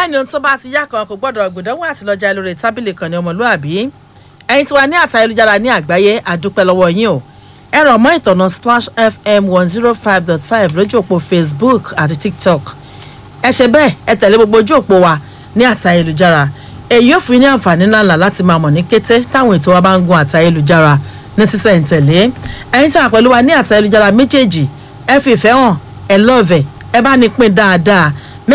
bẹ́ẹ̀ ni ohun tó bá ti yá kan kò gbọ́dọ̀ gbìdánwò àti lọ́jà lórí tábìlì kan ní ọmọlúàbí ẹ̀yin tí wà ní àtà ayélujára ní àgbáyé àdúpẹ́ lọ́wọ́ yín o ẹ rọ̀ mọ́ ìtọ̀nà Splash FM 105.5 lójú òpó Facebook àti TikTok ẹ ṣe bẹ́ẹ̀ ẹ tẹ̀lé gbogbo ojú òpó wa ní àtà ayélujára èyí yóò fún ní àǹfààní ńláńlá láti máa mọ̀ ní kété táwọn ètò wa bá ń gun àtà ayélujára ní sísẹ̀ǹtẹ̀lé ẹ̀yin tí wà pẹ̀lú wa ní àtà ayélujára méjèèjì ẹ fi ìfẹ́ hàn ẹ lọ́ọ̀vẹ̀ ẹ bá ní pín dáadáa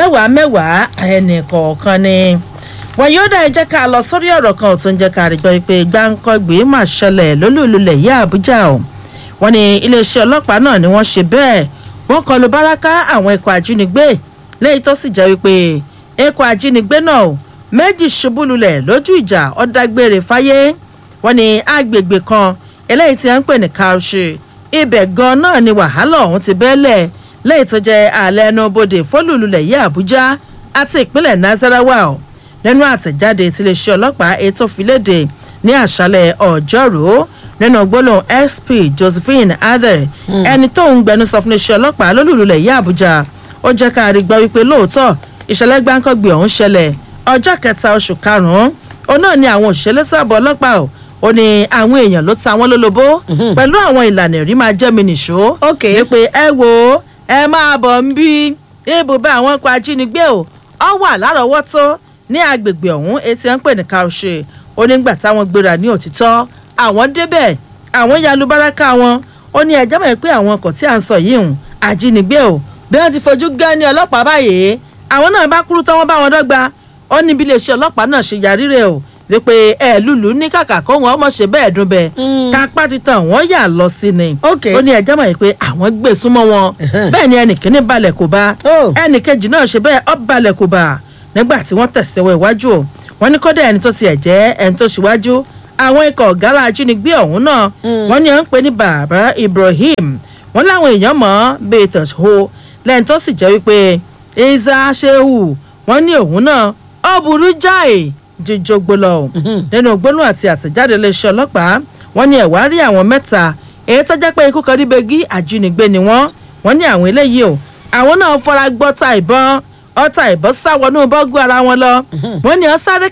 mẹ́wàá ẹnì kọ̀ọ̀kan ni wọ́n yóò dá ẹ jẹ́ ká lọ sórí ọ̀rọ̀ kan tó ń jẹ́ ká rí gbọ́ pé gbáǹkọ́gbé máa ṣẹlẹ̀ lólùlulẹ̀ yí Àbújá o wọ́n ní iléeṣẹ́ ọlọ́pàá náà ni wọ́n ṣe bẹ́ẹ̀ wọ́n kọlu báràkà àwọn ikọ̀ ajínigbé léyìí tó sì jẹ́ wípé ikọ̀ ajínigbé náà méjì ṣubú lulẹ̀ lójú ìjà ọ̀dàgbére fáyé wọ́n ní agbègbè kan eléyìí tí wọ́n ń pè ní Karshi ibẹ̀ gan náà ni wàhálà ọ̀hún ti bẹ́ẹ̀lẹ̀ léyìí tó jẹ́ ààlẹ́ ẹnu bodè fólùlulẹ̀ yí Àbújá àti ìpínlẹ̀ Nasarawa o nínú àtẹ̀jáde tí iléeṣẹ́ ọlọ́pàá ètò ìfiléde ní àṣálẹ́ ọjọ́rú nínú gbólóhùn SP Josephine Adé ẹni tó ń gbẹnusọ fún iléeṣẹ́ ọlọ́pàá lólùlulẹ̀ yí Àbújá ó jẹ́ ká rí gbọ́ wípé lóòótọ́ ìṣẹ̀lẹ̀ gbáǹkọ́gbé ọ̀hún ṣẹlẹ̀ ọjọ́ 7 oṣù karùn-ún ó náà ní àwọn òṣìṣẹ́ létò ààbò ọlọ́pàá ó ní àwọn èèyàn ló ta wọ́n lólobó pẹ̀lú àwọn ìlànà ìrí máa jẹ́ mi nìṣó wípé ẹ wo ẹ máa bọ̀ ń bí ibùba àwọn ọkọ̀ ajínigbé ọ wà lárọ̀ọ́wọ́tó ní agbègbè ọ̀hún etí ẹ̀ ń pè ní Karshi ó nígbà táwọn gbéra ní òtítọ́ àwọn débẹ̀ àwọn yalu báràkà wọn ó ní ẹjọ́ mọ̀ pé àwọn ọkọ̀ tí à ń sọ yìí ajínigbé bí wọ́n ti fojú gán ní ọlọ́pàá báyìí àwọn náà bá kúrú tán wọ́n bá wọn dọ́gba ó ní bí iléeṣẹ́ ọlọ́pàá náà ṣe yarí rẹ̀ wípé ẹ lùlù ní kàkà kó wọn ọmọ ṣe bẹ́ẹ̀ dún bẹ́ẹ̀ kápá ti tàn wọ́n yà lọ sí ni ó ní ẹjọ́ mọ̀ pé àwọn gbé súnmọ́ wọn bẹ́ẹ̀ ni ẹnìkíní balẹ̀ kò bá ẹnìkejì náà ṣe bẹ́ẹ̀ ó balẹ̀ kò bá nígbà tí wọ́n tẹ̀síwọ́ iwájú wọ́n ní kódà ẹni tó tiẹ̀ jẹ́ ẹni tó ṣíwájú àwọn ikọ̀ ọ̀gára ajínigbé ọ̀hún náà wọ́n ní à ń pè ní Bàbá Ibrahim wọ́n láwọn èèyàn mọ̀ Betos ho lẹ́yìn tó sì jẹ́ wípé Isa Shehu wọ́n ní òun náà ó burú jáì jíjogbo lọ nínú gbólóhùn àti àtẹ̀jáde iléeṣẹ́ ọlọ́pàá wọ́n ní ẹ̀wá rí àwọn mẹ́ta èyí tó jẹ́ pé ikú kan ríbegi àjínigbé ni wọ́n ní àwọn eléyìí àwọn náà fara gbọ́ta ìbọn ọta ìbọn sáwọnú bọ́gù ara wọn lọ wọ́n ní wọ́n sáré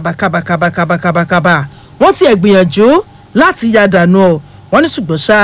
kàbàkàbàkàbàkàbàkàbà wọ́n ti ẹ̀ gbìyànjú láti ya dànù wọ́n ní ṣùgbọ́n ṣá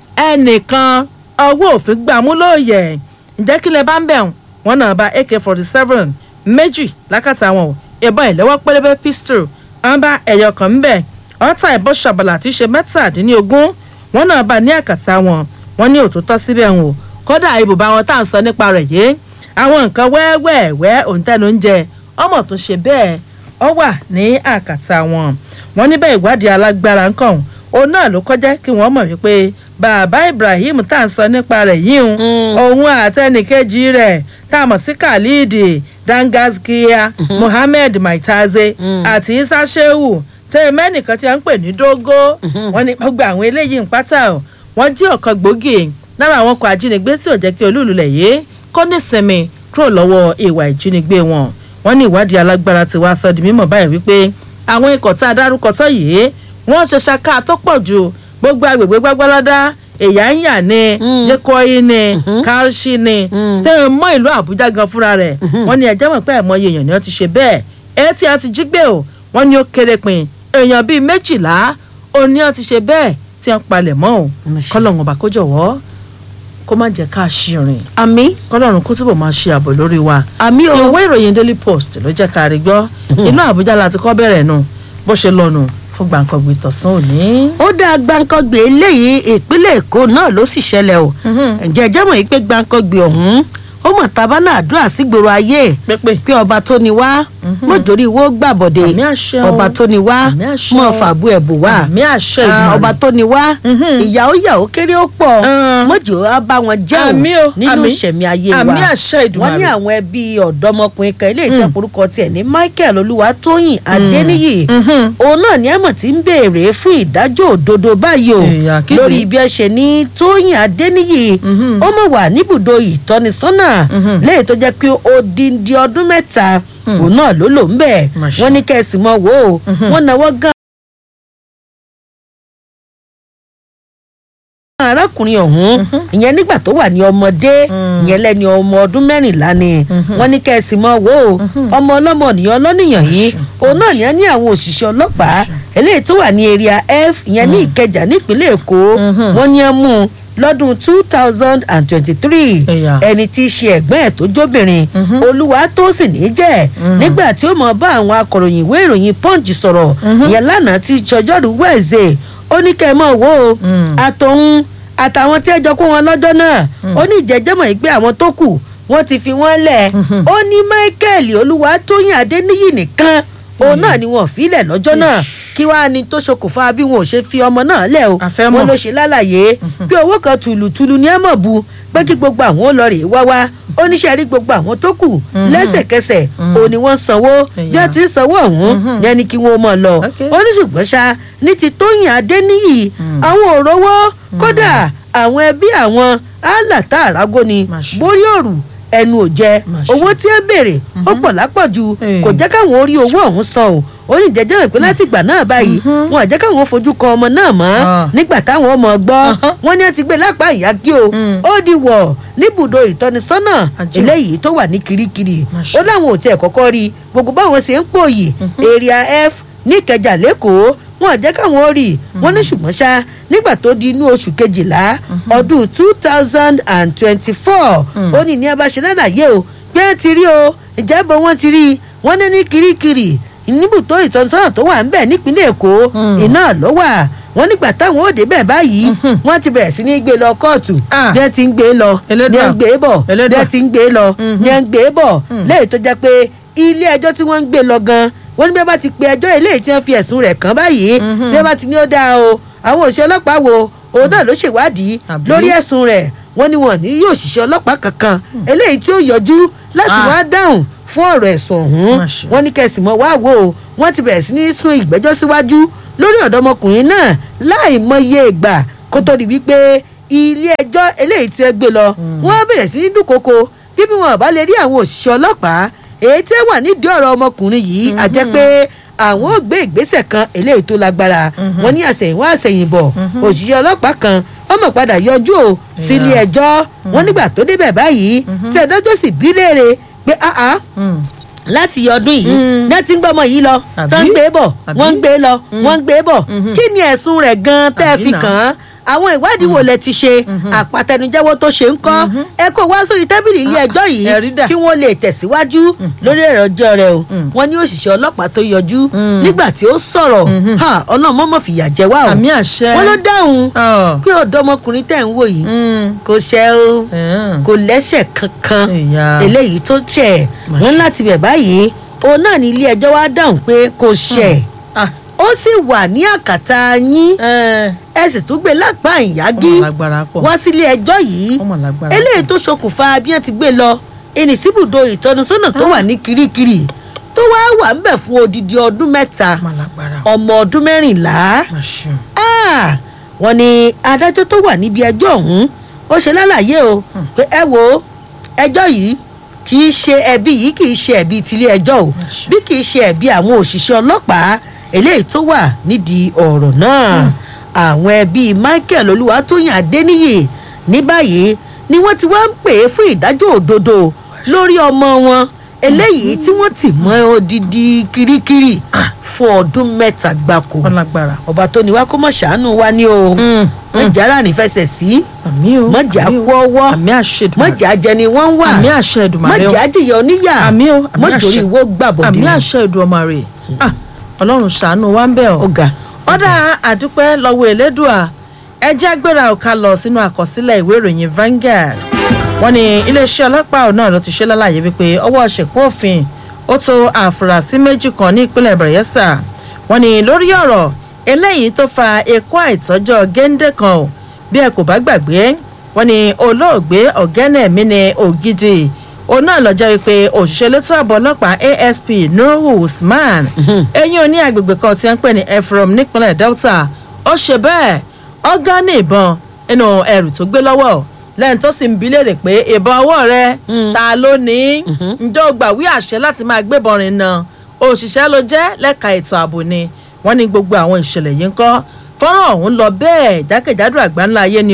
ẹnìkan ọwọ́ òfin gbàmú lóòyẹ̀ ǹjẹ́ kí lè bá ń bẹ̀ wọ́n náà bá AK-47 méjì lákàtà wọn ìbọn ìléwọ́ pélébé pistol wọ́n bá ẹ̀yọ kan ń bẹ̀ ọta ìbọn ṣàbàlà tí í ṣe 17 wọ́n náà bá ní àkàtà wọn wọ́n ní òtútọ́ síbẹ̀ wọn kódà ibùba wọn tá à ń sọ nípa rẹ̀ yìí àwọn nǹkan wẹ́wẹ́wẹ́ òǹtẹ́nu oúnjẹ ọmọ tó ṣe bẹ́ẹ̀ ọ wà ní àkàtà wọn wọ́n níbẹ̀ ìwádìí alágbára nǹkan òun náà ló kọjá kí wọ́n mọ̀ wípé Bàbá Ibrahim tá à ń sọ nípa rẹ̀ yìí òun àtẹnìkejì rẹ̀ tá a mọ̀ sí Khalid Dangazkia Muhammed Maitaze àti Isa Shehu tẹ́ẹ̀mẹ́nìkan tí a ń pè ní Dógó wọ́n ní gbogbo àwọn eléyìí ń pátá wọ́n jí ọ̀kan gbòógì lára àwọn ọkọ̀ ajínigbé tí ò jẹ́ kí olúùlẹ̀ yìí kó nísinmi kúrò lọ́wọ́ ìwà ìjínigbé wọn wọ́n ní ìwádìí alágbára ti wá sọ di mímọ̀ báyìí wípé àwọn ikọ̀ tá a dárúkọ tọ́ yìí wọ́n ṣe ṣaká tó pọ̀ ju gbogbo agbègbè Gbágbáládá èyà ń yà ní jẹ́kọ́yí ní Karshi ní tẹ́ mọ́ ìlú Àbújá gan fúnra rẹ̀ wọ́n ní ẹjẹ́ mọ̀ pé àìmọye èèyàn ni wọ́n ti ṣe bẹ́ẹ̀ èyí tí a ti jí gbé wọ́n ní ó kéré pin èèyàn bíi 12 òun ni wọ́n ti ṣe bẹ́ẹ̀ tí wọ́n palẹ̀ mọ́ kọ́lọ́hún bá kó jọ̀wọ́ kó má jẹ́ ká ṣìrìn. àmín. kọ́lọ́run kó túbọ̀ máa ṣe ààbò lórí wa. àmín o. ìwé ìròyìn Daily Post ló jẹ́ ká rí gbọ́. inú Àbújá la ti kọ́ bẹ̀rẹ̀ nù bó ṣe lọ́nu fún gbàǹkangbè tọ̀sán òní. ó dá gbàǹkangbè eléyìí ìpínlẹ̀ Èkó náà ló sì ṣẹlẹ̀ o. ǹjẹ́ ẹjẹ́ mọ̀ yìí pé gbàǹkangbè ọ̀hún ó mọ̀ tábánà àdúrà sígboro ayé pé ọba tó ni wá mọ̀jọ́rí wo gbàbọ̀dé ọba tó ni wá mọ̀ fàbú ẹ̀bù wá ọba tó ni wá ìyà ó yà ó kéré ó pọ̀ mọ̀jọ́ á bá wọn jẹun nínú ìṣẹ̀mí ayé wa wọ́n ní àwọn ẹbí ọ̀dọ́mọkùnrin kan ilé ìtẹ́ orúkọ tiẹ̀ ní Michael Olúwatóyìn Adéníyì òun náà ní ẹ̀mọ̀ tí ń béèrè fún ìdájọ́ òdodo báyìí o lórí bí ẹ ṣe ní Tóyìn Adéníyì ó mọ̀ wà níbùdó ìtọ́nisọ́nà lẹ́yìn tó jẹ́ pé odindi ọdún 3 òun náà ló lò ń bẹ̀ wọ́n ní kẹ́sì mọ́ wò ó wọ́n náwó gan arákùnrin ọ̀hún ìyẹn nígbà tó wà ní ọmọdé ìyẹn lẹ́ni ọmọ ọdún 14 ni wọ́n ní kẹ́sì mọ́ wò ó ọmọ ọlọ́mọ nìyẹn ọlọ́nìyàn yìí òun náà ní ní àwọn òṣìṣẹ́ ọlọ́pàá eléyìí tó wà ní area F ìyẹn ní Ìkẹjà nípínlẹ̀ Èkó wọ́n ní ẹ mú lọ́dún 2023 ẹni tí í ṣe ẹ̀gbọ́n ẹ̀ tó jóbìnrin Olúwatósìn ní jẹ́ nígbà tí ó mọ̀ bá àwọn akọ̀ròyìn ìwé ìròyìn Punch sọ̀rọ̀ ìyẹn lánàá tí jọjọ́rú Wednesday ó ní kẹ́ ẹ mọ̀ wò ó àtòun àtàwọn tí ẹ jọ kó wọn lọ́jọ́ náà ó ní ìjẹ́jẹ́mọ̀ ìgbé àwọn tó kù wọ́n ti fi wọ́n lẹ̀ ó ní Michael Olúwatóyìn Adéníyì nìkan òun náà ni wọ́n filẹ̀ lọ́jọ́ náà kí wàá ní tó ṣokùnfà bí wọn ò ṣe fi ọmọ náà lẹ̀ o wọn ló ṣe lálàyé pé owó kan tùlùtùlù ni ẹ mọ̀ bu pé kí gbogbo àwọn ó lọ rè wá oníṣẹ́ rí gbogbo àwọn tó kù lẹ́sẹ̀kẹsẹ̀ òun ni wọ́n sanwó bí wọ́n ti ń sanwó ọ̀hún yẹn ni kí wọ́n mọ̀ lọ ó ní ṣùgbọ́n ṣá ní ti Tóyìn Adéníyì àwọn ò rówó kódà àwọn ẹbí àwọn álàtà àrágó ni borí òrù ẹnu ò jẹ owó tí ẹ béèrè ó pọ̀ lápọ̀jù kò jẹ́ káwọn orí owó ọ̀hún san o ó ní jẹjẹ rẹ pé láti ìgbà náà báyìí wọn àjẹ́ káwọn fojú kan ọmọ náà mọ́ nígbà táwọn ọmọ gbọ́ wọn ní ẹ ti gbé lápá ìyá kí o ó di wọ̀ níbùdó ìtọ́nisọ́nà eléyìí tó wà ní Kirikiri ó láwọn ò tiẹ̀ kọ́kọ́ rí gbogbo báwọn ṣe ń pòyì area F ní Ìkẹjà lẹ́kọ̀ọ́ wọn àjẹ́ káwọn rí wọn ní ṣùgbọ́n ṣá nígbà tó di inú oṣù kejìlá ọdún 2024 ó ní abáṣe lálàyé o pé ẹ ti rí o ìjábọ̀ wọn ti rí wọn ní Kirikiri níbùtó ìtọ́nisọ́nà tó wà ńbẹ̀ nípínlẹ̀ Èkó iná ló wà wọ́n nígbà táwọn òde bẹ́ẹ̀ báyìí wọ́n ti bẹ̀rẹ̀ sí ní gbé lọ kóòtù bí wọ́n ti ń gbé lọ bí wọ́n gbé bọ̀ bí wọ́n ti ń gbé lọ bí wọ́n gbé bọ̀ lẹ́yìn tó jẹ́ pé ilé ẹjọ́ tí wọ́n ń gbé lọ gan wọ́n ní bí wọ́n bá ti pe ẹjọ́ eléyìí tí wọ́n fi ẹ̀sùn rẹ̀ kàn báyìí bí wọ́n bá ti ní ó dáa o àwọn òṣìṣẹ́ ọlọ́pàá wo òun náà ló ṣèwádìí lórí ẹ̀sùn rẹ̀ wọ́n ní wọn ní yóò ṣiṣẹ́ ọlọ́pàá kankan eléyìí tí ó yọjú láti wá dáhùn fún ọ̀rọ̀ ẹ̀sùn ọ̀hún wọ́n ní kẹsìmọ́ wá wò ó wọ́n ti bẹ̀rẹ̀ sí ní sún ìgbẹ́jọ́ síwájú lórí ọ̀dọ́mọkùnrin náà láì mọye ìgbà kó tó di wípé ilé ẹjọ́ eléyìí tí ẹ gbé lọ wọ́n bẹ̀rẹ̀ sí ní dúnkokò bí wọn bá lè rí àwọn òṣìṣẹ́ ọlọ́pàá èyí tí wà nídìí ọ̀rọ̀ ọmọkùnrin yìí àjẹ́ pé àwọn ò gbé ìgbésẹ̀ kan eléyìí tó lágbára wọ́n ní àsẹ̀yìnwá àsẹ̀yìnbọ̀ òṣìṣẹ́ ọlọ́pàá kan ọmọ padà yọjú o sílé ẹjọ́ wọ́n nígbà tó débẹ̀ báyìí tí ẹ̀dọ́jọ́ sì bí léèrè pé láti ọdún yìí ní ti ń gbọ́mọ yìí lọ tó ń gbé bọ̀ wọ́n ń gbé lọ wọ́n ń gbé bọ̀ kí ni ẹ̀sùn rẹ̀ gan-an tẹ́ ẹ fi kàn án àwọn ìwádìí wo lẹ ti ṣe àpàtẹnujẹ́wọ́ tó ṣe ń kọ́ ẹ kó wá sórí tábìlì ilé ẹjọ́ yìí kí wọ́n lè tẹ̀síwájú lórí ẹjọ́ rẹ̀ o wọ́n ní òṣìṣẹ́ ọlọ́pàá tó yọjú nígbà tí ó sọ̀rọ̀ ọlọ́mọ mọ̀ fìyà jẹ wá o wọ́n ló dáhùn pé ọ̀dọ́mọkùnrin tẹ̀ ń wò yìí kò ṣẹ̀ o kò lẹ́ṣẹ̀ kankan eléyìí tó ṣẹ̀ wọ́n láti bẹ̀ báyìí òun náà ní ilé ẹjọ́ wá dáhùn pé kò ṣẹ̀ ó sì wà ní àkàtà yín ẹ sì tún gbé lápá ìyági wá sílé ẹjọ́ yìí eléyìí tó ṣokùnfà bí wọ́n ti gbé lọ ẹni síbùdó ìtọ́nisọ́nà tó wà ní Kirikiri tó wá wà ń bẹ̀ fún odidi ọdún 3 ọmọ ọdún 14 wọ́n ní adájọ́ tó wà níbi ẹjọ́ ọ̀hún ó ṣe lálàyé o pé ẹ wo ẹjọ́ yìí kì í ṣe ẹ̀bi yìí kì í ṣe ẹ̀bi tilé ẹjọ́ o bí kì í ṣe ẹ̀bi àwọn òṣìṣẹ́ ọlọ́pàá eléyìí tó wà nídìí ọ̀rọ̀ náà àwọn ẹbí Michael Olúwatóyìn Adéníyì ní báyìí ni wọ́n ti wá ń pè é fún ìdájọ́ òdodo lórí ọmọ wọn eléyìí tí wọ́n ti mọ́ odidi Kirikiri fún ọdún 3 gbáko ọba tó ní wá kó mọ̀ ṣàánú wa ní o mọ̀jára nífẹsẹ̀ sí mọ̀jà kú ọwọ́ mọ̀jà jẹni wọ́n wà mọ̀jà jìyà oníyà mọ̀jòrí ìwó gbàbọ̀dé. àmì àṣẹ Èdùmàrè Ọlọ́run ṣàánú wa ń bẹ̀ ọ́ ọ̀dà àdúpẹ́ lọ́wọ́ Elédùà ẹjẹ́ gbéra ọ̀ka lọ sínú àkọsílẹ̀ ìwé ìròyìn Vanguard wọ́n ní iléeṣẹ́ ọlọ́pàá náà ló ti ṣe lálàyé wípé ọwọ́ ṣèkún òfin ó tó àfúrásì 2 kan ní ìpínlẹ̀ Bayelsa wọ́n ní lórí ọ̀rọ̀ eléyìí tó fa ikú àìtọ́jọ́ géńdé kan o bí ẹ kò bá gbàgbé wọ́n ní olóògbé Ọ̀gẹ́nẹ̀mí Ògidì òun náà lọ́jọ́ wípé òṣìṣẹ́ elétò ààbò ọlọ́pàá ASP Nuhu Usman eyín oní agbègbè kan tí wọ́n ń pè ní Ephraim nípínlẹ̀ Delta ó ṣe bẹ́ẹ̀ ọ̀gá ní ìbọn inú ẹrù tó gbé lọ́wọ́ lẹ́yìn tó sì ń bi léèrè pé ìbọn ọwọ́ rẹ ta ló ní ǹjẹ́ o gbàwí àṣẹ láti máa gbébọn rìn náà òṣìṣẹ́ ló jẹ́ lẹ́ka ètò ààbò ni wọ́n ní gbogbo àwọn ìṣẹ̀lẹ̀ yìí ń kọ́ fọ́nrán ọ̀hún lọ bẹ́ẹ̀ jákèjádò àgbáńlá ayé ni o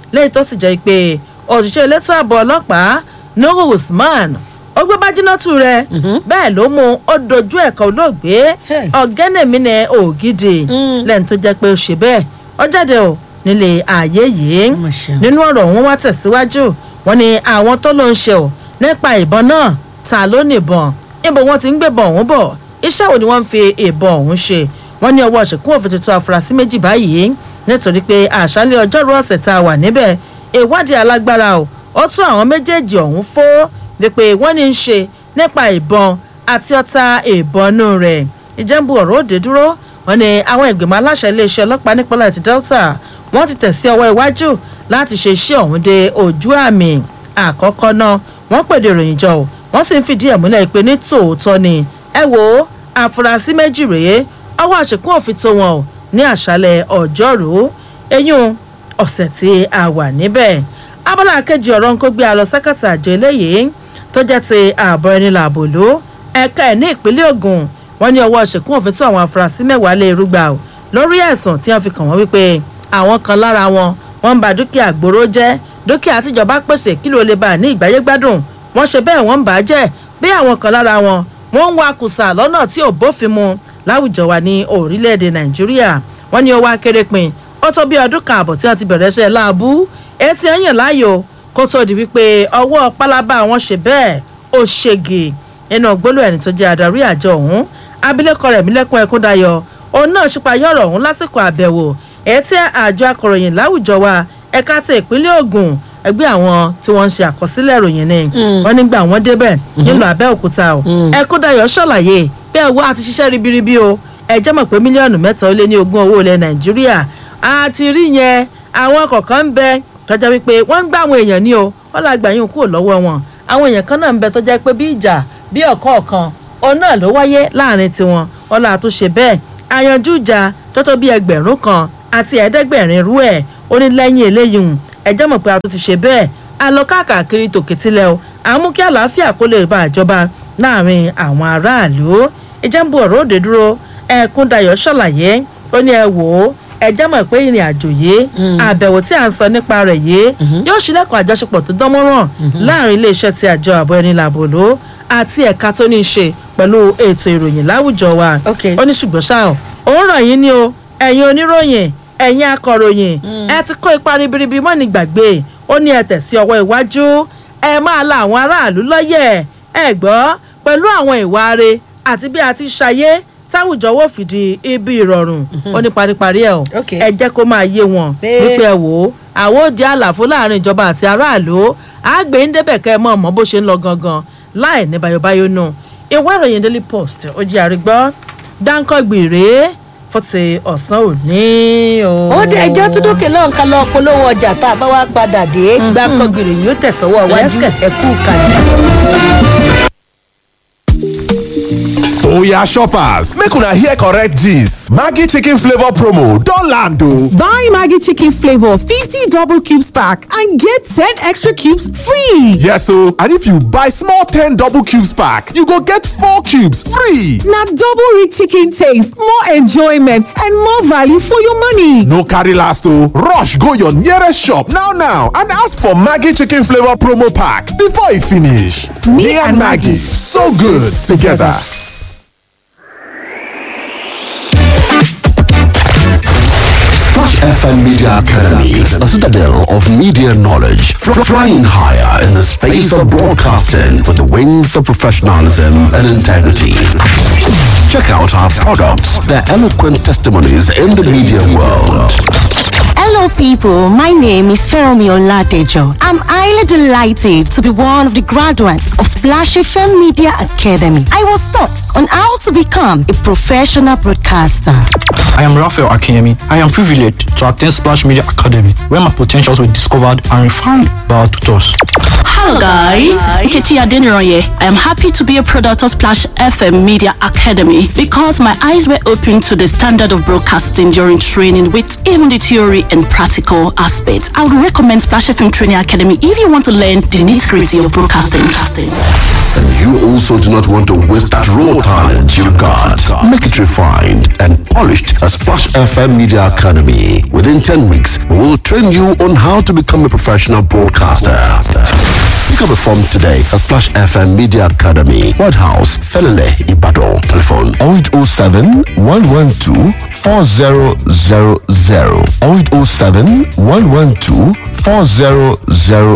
lẹ́yìn tó sì jẹ́ pé òṣìṣẹ́ elétò ààbò ọlọ́pàá Nuhu Usman ó gbé bájínátù rẹ̀ bẹ́ẹ̀ ló mú ó dojú ẹ̀ka olóògbé Ọ̀gẹ́nẹ̀mínẹ Ògidì lẹ́yìn tó jẹ́ pé ó ṣe bẹ́ẹ̀ ó jáde ò nílé ààyè yìí nínú ọ̀rọ̀ wọn wá tẹ̀síwájú wọn ni àwọn tó ló ń ṣe ò nípa ìbọn náà ta ló nìbọn níbo wọn ti ń gbébọn ọ̀hún bọ̀ iṣẹ́ wo ni wọ́n ń fi ìbọn ọ̀hún ṣe wọ́n ní ọwọ́ ṣìkún òfin tuntun afurasí méjì báyìí nítorí pé àṣálẹ́ ọjọ́rú ọ̀sẹ̀ tá a wà níbẹ̀ ìwádìí alágbára ó tún àwọn méjèèjì ọ̀hún fó wípé wọ́n ní í ṣe nípa ìbọn àti ọta ìbọnú rẹ̀ ìjẹ́nbu ọ̀rọ̀ òde dúró wọ́n ní àwọn ìgbìmọ̀ aláṣẹ iléeṣẹ́ ọlọ́pàá nípínlẹ̀ ti Delta wọ́n ti tẹ̀ sí ọwọ́ iwájú láti ṣe iṣẹ́ ọ̀hún dé ojú àmì àkọ́kọ́ náà wọ́n pèdè ìròyìn jọ wọ́n sì ń fìdí ẹ̀ múlẹ̀ pé ní tòótọ́ ni ẹ wo àfúrásì méjì rèé ọwọ́ àṣekún òfin tó wọn ní àṣálẹ́ ọjọ́rú eyín ọ̀sẹ̀ tí a wà níbẹ̀ abala kejì ọ̀rọ̀ ń kó gbé a lọ sákàtà àjọ eléyìí tó jẹ́ ti ààbọ̀ ẹni làbò ló ẹ̀ka ẹ̀ ní ìpínlẹ̀ Ògùn wọ́n ní ọwọ́ àṣekún òfin tó àwọn afurasí mẹ́wàá lé irúgbà lórí ẹ̀sùn tí wọ́n fi kàn wọ́n wípé àwọn kan lára wọn wọ́n ń ba dúkìá gbòòrò jẹ́ dúkìá tíjọba pèsè kí ló lè bá ní ìgbáyé gbádùn wọ́n ṣe bẹ́ẹ̀ wọ́n ń bà á jẹ́ bí àwọn kan lára wọn wọ́n ń wa kùsà lọ́nà tí ò bófin mu láwùjọ wa ní orílẹ̀-èdè Nàìjíríà wọ́n ní ó wá kéré pin ó tó bí ọdún kan àbọ̀ tí wọ́n ti bẹ̀rẹ̀ iṣẹ́ láàbù etí ẹ̀yàn láàyò kó tó di wípé ọwọ́ pálábá wọn ṣe bẹ́ẹ̀ ó ṣègè nínú gbólóhùn ẹni tó jẹ́ adarí àjọ ọ̀hún abilékọ Rẹ̀mílẹ́kún Ẹkúndayọ̀ òun náà ṣípayọ̀ ọ̀rọ̀ ọ̀hún lásìkò àbẹ̀wò etí àjọ akọ̀ròyìn láwùjọ wa ẹ̀ka ti ìpínlẹ̀ Ògùn ẹgbẹ́ àwọn tí wọ́n ń ṣe àkọsílẹ̀ ìròyìn ni wọ́n nígbà wọ́n débẹ̀ nílùú Abẹ́òkúta o Ẹkúndayọ̀ ṣàlàyé bí ẹ̀wọ́ àti ṣiṣẹ́ ribiribi o ẹ jẹ́ mọ̀ pé mílíọ̀nù 3.20 owó ilẹ̀ Nàìjíríà àti rí yẹn àwọn kọ̀ọ̀kan ń bẹ tọ́jà wípé wọ́n ń gbá àwọn èèyàn ní o wọ́n là gbà yín kúrò lọ́wọ́ wọn àwọn èèyàn kan náà ń bẹ tọ́jà pé bí ìjà bí ọ̀kọ̀ọ̀kan òun náà ló wáyé láàrin tiwọn wọ́n là tún ṣe bẹ́ẹ̀ àyànjú ìjà tọ́tọ́ bí 1,000 kan àti 700 irú ẹ̀ ó ní lẹ́yìn eléyìí ẹ jẹ́ mọ̀ pé a tún ti ṣe bẹ́ẹ̀ a lọ káàkiri tòkè tilẹ̀ o àmú kí àlàáfíà kó lè bá àjọba láàrin àwọn aráàlú ìjẹ́nbu ọ̀rọ̀ òde dúró Ẹkúndayọ̀ ṣàlàyé ó ní ẹ wò ó ẹ jẹ́ mọ̀ pé ìrìn àjò yìí àbẹ̀wò tí à ń sọ nípa rẹ̀ yìí yóò ṣílẹ̀kùn àjọṣepọ̀ tó dánmọ́ràn láàrin iléeṣẹ́ ti àjọ ààbò ẹni làbò ló àti ẹ̀ka tó ní í ṣe pẹ̀lú ètò ìròyìn láwùjọ wa ó ní ṣùgbọ́n ṣá ò ń ràn yín ní o ẹ̀yin oníròyìn ẹ̀yin akọ̀ròyìn ẹ ti kó ipa ribiribi mọ́ ní gbàgbé ó ní ẹ tẹ̀ sí ọwọ́ iwájú ẹ máa la àwọn aráàlú lọ́yẹ̀ ẹ gbọ́ pẹ̀lú àwọn ìwà rẹ̀ àti bí a ti ṣayé táwùjọ wò fìdí ibi ìrọ̀rùn ó ní paríparí ẹ̀ o ẹ jẹ́ kó máa yé wọn wípé ẹ wò ó àwọn òdi àlàfo láàrin ìjọba àti aráàlú àgbẹ̀ ń débẹ̀ kẹ́ ẹ mọ̀ mọ́ bó ṣe ń lọ gangan láì ní bayobayo nù ìwé ìròyìn Daily Post ó jẹ́ àrígbọ́ dáńkọ́ gbèrè fọ́tì ọ̀sán òní o. ó dé ẹjọ́ tó dókè lọ́n ká lọ polówó ọjà tá a bá wá padà dé dáńkọ́ gbèrè yóò tẹ̀sọ́wọ́ wájú ẹ̀kú kalẹ̀. Oya shoppers, make una hear correct gist. Maggi chicken flavor promo don land o. Buy Maggi chicken flavor 50 double cubes pack and get 10 extra cubes free. Yes o, and if you buy small 10 double cubes pack, you go get 4 cubes free. Na double rich chicken taste, more enjoyment and more value for your money. No carry last o, rush go your nearest shop now and ask for Maggi chicken flavor promo pack before e finish. Me and Maggi, so good together. Splash FM Media Academy, a citadel of media knowledge, flying higher in the space of broadcasting with the wings of professionalism and integrity. Check out our products, their eloquent testimonies in the media world. Hello people, my name is Feromi Oladejo. I'm highly delighted to be one of the graduates of Splash FM Media Academy. I was taught on how to become a professional broadcaster. I am Raphael Akemi. I am privileged to attend Splash Media Academy, where my potentials were discovered and refined by our tutors. Hello guys, Nkechi Adeniroye. I am happy to be a product of Splash FM Media Academy because my eyes were opened to the standard of broadcasting during training with even the theory and practical aspects. I would recommend Splash FM Training Academy if you want to learn the nitty-gritty of broadcasting. And you also also do not want to waste that raw talent you got. Make it refined and polished at Splash FM Media Academy. Within 10 weeks, we will train you on how to become a professional broadcaster. Pick up a form today at Splash FM Media Academy, White House, Felele, Ibadan. Telephone 0807 112 4000. 0807 112 4000.